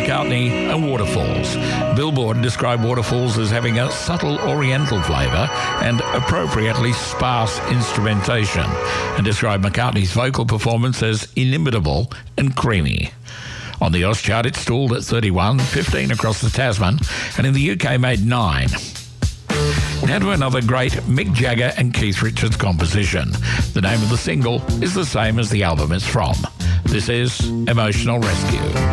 McCartney and Waterfalls. Billboard described Waterfalls as having a subtle oriental flavour and appropriately sparse instrumentation, and described McCartney's vocal performance as inimitable and creamy. On the Oz chart, it stalled at 31, 15 across the Tasman, and in the UK made 9. Now to another great Mick Jagger and Keith Richards composition. The name of the single is the same as the album it's from. This is Emotional Rescue.